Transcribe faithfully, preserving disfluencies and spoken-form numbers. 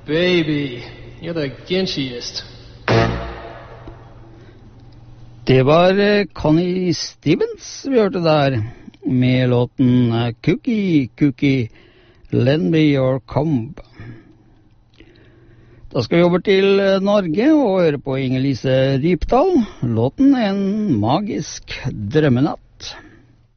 Baby, you're the ginchiest. Det var eh, Connie Stevens vi hørte der, med låten eh, Cookie, Cookie, Lend me your comb. Da skal vi over til eh, Norge og høre på Inger-Lise Rypdal. Låten En magisk drømmenatt.